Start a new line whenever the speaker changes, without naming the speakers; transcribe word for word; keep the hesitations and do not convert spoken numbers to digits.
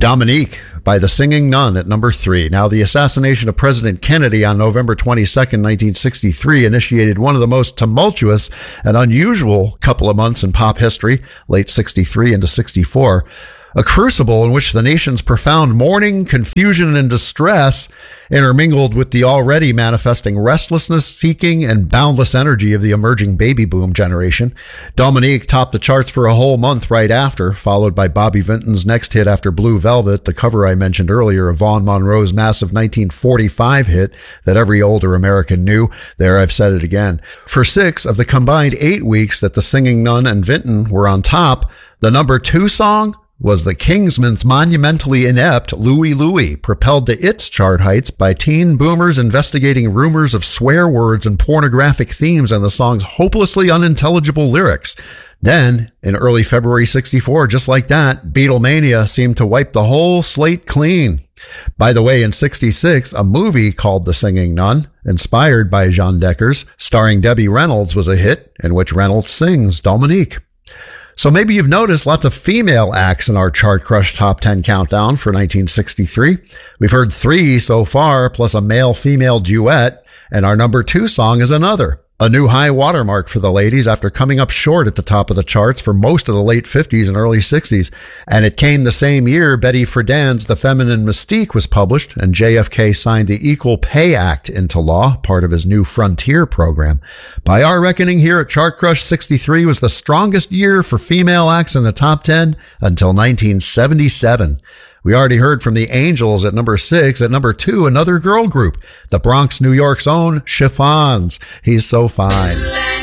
Dominique by the Singing Nun at number three. Now, the assassination of President Kennedy on November twenty-second, nineteen sixty-three initiated one of the most tumultuous and unusual couple of months in pop history, late sixty-three into sixty-four. A crucible in which the nation's profound mourning, confusion, and distress intermingled with the already manifesting restlessness, seeking, and boundless energy of the emerging baby boom generation. Dominique topped the charts for a whole month right after, followed by Bobby Vinton's next hit after Blue Velvet, the cover I mentioned earlier of Vaughn Monroe's massive nineteen forty-five hit that every older American knew. There, I've said it again. For six of the combined eight weeks that the Singing Nun and Vinton were on top, the number two song was the Kingsmen's monumentally inept Louie Louie, propelled to its chart heights by teen boomers investigating rumors of swear words and pornographic themes in the song's hopelessly unintelligible lyrics. Then, in early February sixty-four, just like that, Beatlemania seemed to wipe the whole slate clean. By the way, in sixty-six, a movie called The Singing Nun, inspired by Jean Deckers, starring Debbie Reynolds, was a hit in which Reynolds sings Dominique. So maybe you've noticed lots of female acts in our Chart Crush Top ten Countdown for nineteen sixty-three. We've heard three so far, plus a male-female duet, and our number two song is another. A new high watermark for the ladies after coming up short at the top of the charts for most of the late fifties and early sixties. And it came the same year Betty Friedan's The Feminine Mystique was published and J F K signed the Equal Pay Act into law, part of his New Frontier program. By our reckoning here at Chart Crush, sixty-three was the strongest year for female acts in the top ten until nineteen seventy-seven. We already heard from the Angels at number six. At number two, another girl group, the Bronx, New York's own Chiffons. He's So Fine.